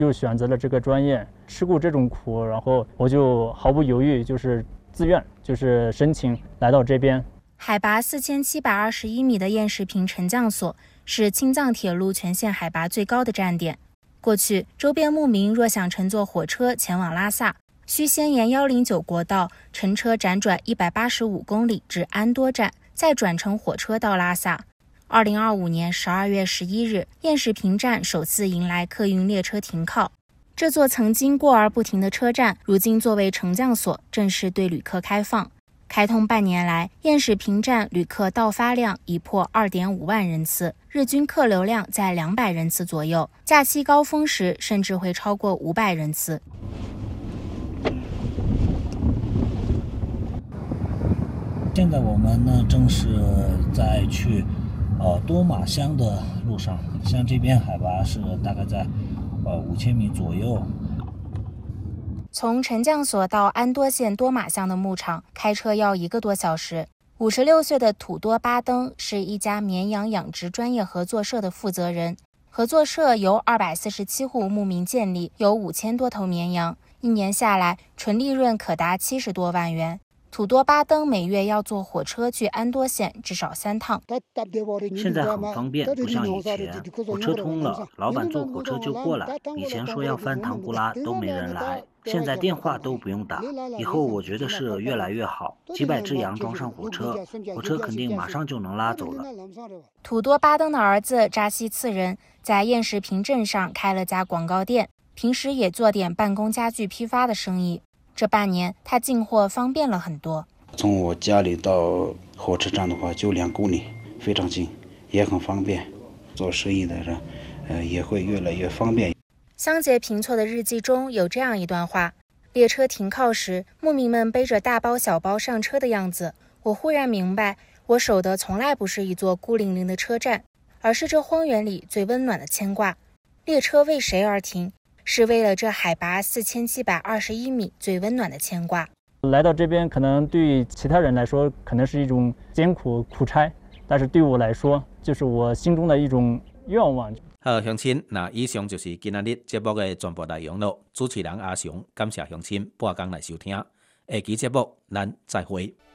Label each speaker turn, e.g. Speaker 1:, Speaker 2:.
Speaker 1: 就选择了这个专业。吃过这种苦，然后我就毫不犹豫，就是自愿，就是申请来到这边。
Speaker 2: 海拔4721米的燕士坪沉降所是青藏铁路全线海拔最高的站点。过去，周边牧民若想乘坐火车前往拉萨，需先沿109国道乘车辗转185公里至安多站，再转乘火车到拉萨。2025年12月11日，燕士坪站首次迎来客运列车停靠。这座曾经过而不停的车站，如今作为乘降所，正式对旅客开放。开通半年来，燕士坪站旅客到发量已破2.5万人次，日均客流量在200人次左右，假期高峰时甚至会超过500人次。
Speaker 3: 现在我们呢正是在去多玛乡的路上，像这边海拔是大概在5000米左右。
Speaker 2: 从沉降所到安多县多玛乡的牧场，开车要1个多小时。56岁的土多巴登是一家绵羊养殖专业合作社的负责人。合作社由247户牧民建立，有5000多头绵羊，1年下来纯利润可达70多万元。土多巴登每月要坐火车去安多县至少3趟。
Speaker 4: 现在很方便，不像以前，火车通了，老板坐火车就过来。以前说要翻唐古拉都没人来，现在电话都不用打。以后我觉得是越来越好，几百只羊装上火车，火车肯定马上就能拉走了。
Speaker 2: 土多巴登的儿子扎西次仁在燕士坪镇上开了家广告店，平时也做点办公家具批发的生意。这半年，他进货方便了很多。
Speaker 5: 从我家里到火车站的话，就2公里，非常近，也很方便。做生意的人，也会越来越方便。
Speaker 2: 香杰平措的日记中有这样一段话：列车停靠时，牧民们背着大包小包上车的样子，我忽然明白，我守的从来不是一座孤零零的车站，而是这荒原里最温暖的牵挂。列车为谁而停？是为了这海拔4721米最温暖的牵挂。
Speaker 1: 来到这边，可能对于其他人来说，可能是一种艰苦苦差，但是对我来说，就是我心中的一种愿望。
Speaker 6: 好，乡亲，那以上就是今仔日节目的全部内容了。主持人阿雄，感谢乡亲半工来收听，下期节目咱再会。